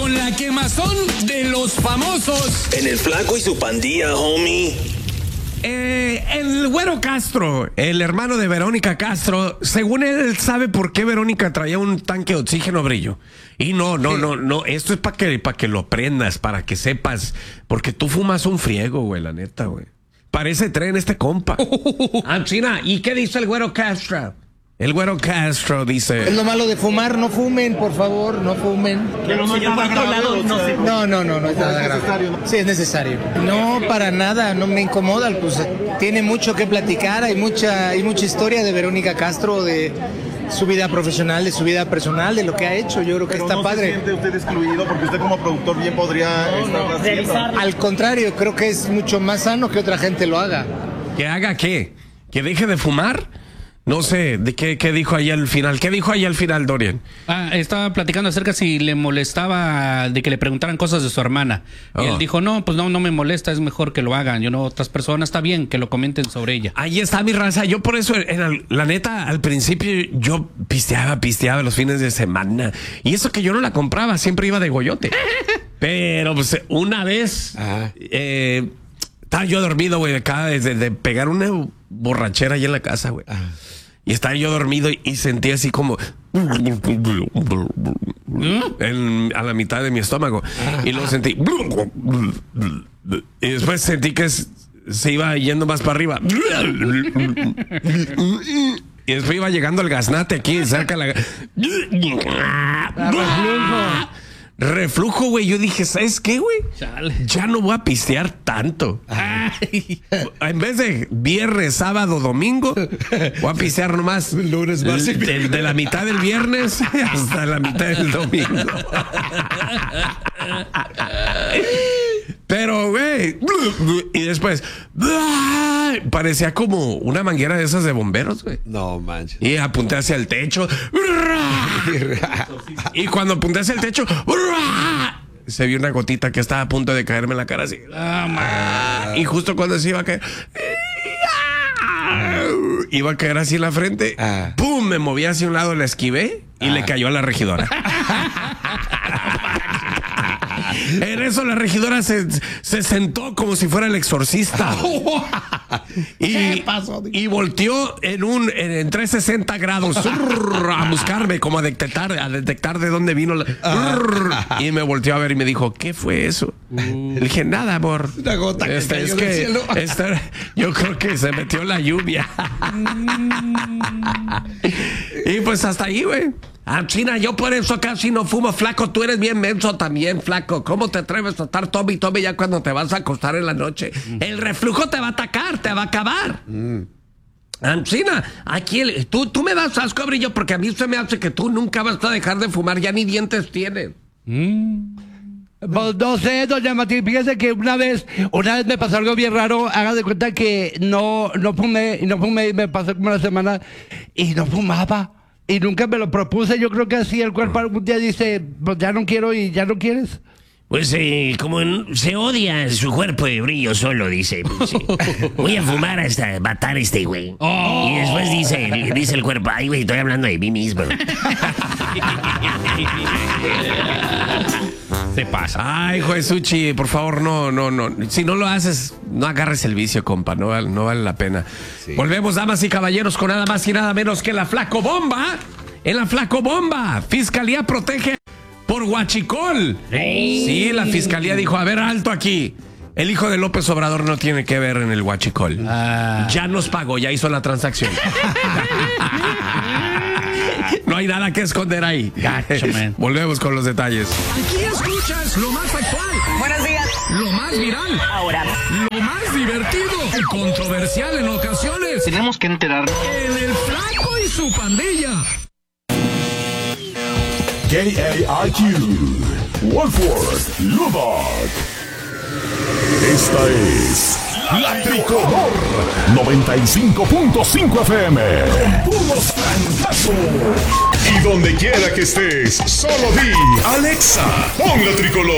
con la quemazón de los famosos. En el Flaco y su pandilla, homie. El Güero Castro, el hermano de Verónica Castro, según él sabe por qué Verónica traía un tanque de oxígeno brillo. Y no, esto es para que lo aprendas, para que sepas, porque tú fumas un friego, güey, la neta, güey. Parece tren este compa. China, ¿y qué dice el Güero Castro? El Güero Castro dice... Es lo malo de fumar, no fumen, por favor, no fumen. Pero no está grave. No es nada grave. Sí, es necesario. No, para nada, no me incomoda. Pues tiene mucho que platicar, hay mucha historia de Verónica Castro, de su vida profesional, de su vida personal, de lo que ha hecho. Yo creo que está padre. ¿No se siente usted excluido? Porque usted como productor bien podría estar haciendo. Al contrario, creo que es mucho más sano que otra gente lo haga. ¿Que haga qué? ¿Que deje de fumar? No sé, ¿de qué dijo ahí al final? ¿Qué dijo ahí al final, Dorian? Estaba platicando acerca si le molestaba de que le preguntaran cosas de su hermana. Y él dijo, no, pues no me molesta, es mejor que lo hagan. Yo no, otras personas, está bien que lo comenten sobre ella. Ahí está mi raza. Yo por eso, la neta, al principio yo pisteaba los fines de semana. Y eso que yo no la compraba, siempre iba de goyote. Pero pues una vez... estaba yo dormido, güey, acá de pegar una borrachera ahí en la casa, güey. Y estaba yo dormido y sentí así como... a la mitad de mi estómago. Y luego sentí... Y después sentí que se iba yendo más para arriba. Y después iba llegando el gaznate aquí, cerca de la... Reflujo, güey. Yo dije, ¿sabes qué, güey? Ya no voy a pistear tanto. En vez de viernes, sábado, domingo, voy a pistear nomás lunes, de la mitad del viernes hasta la mitad del domingo. Pero, güey, y después parecía como una manguera de esas de bomberos, güey. No manches. Y apunté hacia el techo. Y cuando apunté hacia el techo, se vio una gotita que estaba a punto de caerme en la cara así. Y justo cuando se iba a caer, iba a caer así en la frente. ¡Pum! Me moví hacia un lado, la esquivé y le cayó a la regidora. En eso la regidora se sentó como si fuera el exorcista. Y volteó en 360 grados a buscarme, como a detectar de dónde vino y me volteó a ver y me dijo, ¿qué fue eso? Le dije, nada, amor. Una gota que cayó del cielo. Yo creo que se metió la lluvia. Y pues hasta ahí, güey. China, yo por eso casi no fumo, flaco. Tú eres bien menso también, flaco. ¿Cómo te atreves a estar tome y tome ya cuando te vas a acostar en la noche? El reflujo te va a atacar, te va a acabar. China, aquí tú me das asco, brillo, porque a mí se me hace que tú nunca vas a dejar de fumar, ya ni dientes tienes. Pues no sé, doña Mati, fíjese que una vez me pasó algo bien raro. Haga de cuenta que no fumé, y me pasó como una semana y no fumaba. Y nunca me lo propuse. Yo creo que así el cuerpo algún día dice, pues ya no quiero y ya no quieres. Pues como se odia su cuerpo de brillo solo, dice. Pues, voy a fumar hasta matar a este güey. Y después dice el cuerpo, ay, güey, estoy hablando de mí mismo. Se pasa. Ay, Josuchi, por favor, no. Si no lo haces, no agarres el vicio, compa. No vale la pena. Sí. Volvemos, damas y caballeros, con nada más y nada menos que la Flaco Bomba. En la Flaco Bomba, Fiscalía protege por huachicol. Sí, la Fiscalía dijo, a ver, alto aquí. El hijo de López Obrador no tiene que ver en el huachicol. Ya nos pagó, ya hizo la transacción. No hay nada que esconder ahí. Gacho, man. Volvemos con los detalles. Aquí escuchas lo más actual. Buenos días. Lo más viral. Ahora. Lo más divertido y controversial en ocasiones. Tenemos que enterarnos. En el Flaco y su pandilla. KAIQ, Wolford, Lubbock. Esta es La Tricolor 95.5 FM. Con puros francazos. Y donde quiera que estés, solo di Alexa, pon La Tricolor.